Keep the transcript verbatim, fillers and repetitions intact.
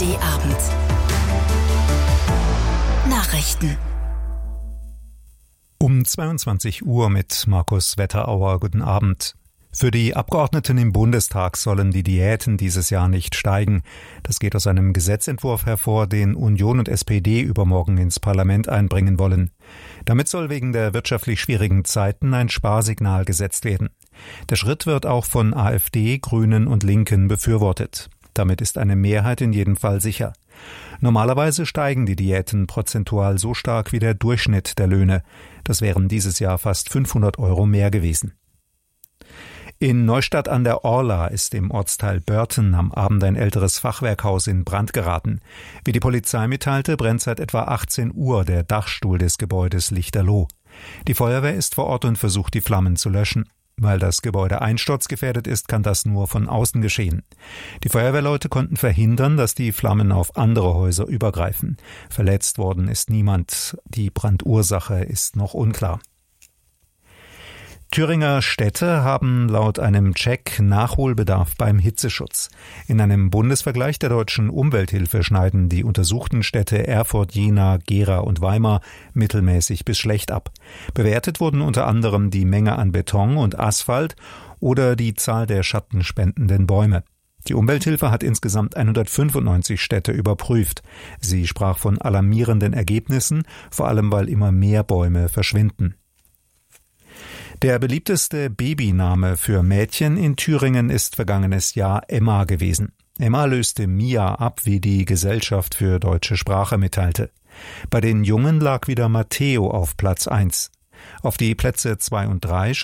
D Abend. Nachrichten. Um zweiundzwanzig Uhr mit Markus Wetterauer. Guten Abend. Für die Abgeordneten im Bundestag sollen die Diäten dieses Jahr nicht steigen. Das geht aus einem Gesetzentwurf hervor, den Union und S P D übermorgen ins Parlament einbringen wollen. Damit soll wegen der wirtschaftlich schwierigen Zeiten ein Sparsignal gesetzt werden. Der Schritt wird auch von AfD, Grünen und Linken befürwortet. Damit ist eine Mehrheit in jedem Fall sicher. Normalerweise steigen die Diäten prozentual so stark wie der Durchschnitt der Löhne. Das wären dieses Jahr fast fünfhundert Euro mehr gewesen. In Neustadt an der Orla ist im Ortsteil Börten am Abend ein älteres Fachwerkhaus in Brand geraten. Wie die Polizei mitteilte, brennt seit etwa achtzehn Uhr der Dachstuhl des Gebäudes lichterloh. Die Feuerwehr ist vor Ort und versucht, die Flammen zu löschen. Weil das Gebäude einsturzgefährdet ist, kann das nur von außen geschehen. Die Feuerwehrleute konnten verhindern, dass die Flammen auf andere Häuser übergreifen. Verletzt worden ist niemand. Die Brandursache ist noch unklar. Thüringer Städte haben laut einem Check Nachholbedarf beim Hitzeschutz. In einem Bundesvergleich der deutschen Umwelthilfe schneiden die untersuchten Städte Erfurt, Jena, Gera und Weimar mittelmäßig bis schlecht ab. Bewertet wurden unter anderem die Menge an Beton und Asphalt oder die Zahl der schattenspendenden Bäume. Die Umwelthilfe hat insgesamt hundertfünfundneunzig Städte überprüft. Sie sprach von alarmierenden Ergebnissen, vor allem weil immer mehr Bäume verschwinden. Der beliebteste Babyname für Mädchen in Thüringen ist vergangenes Jahr Emma gewesen. Emma löste Mia ab, wie die Gesellschaft für deutsche Sprache mitteilte. Bei den Jungen lag wieder Matteo auf Platz eins. Auf die Plätze zwei und drei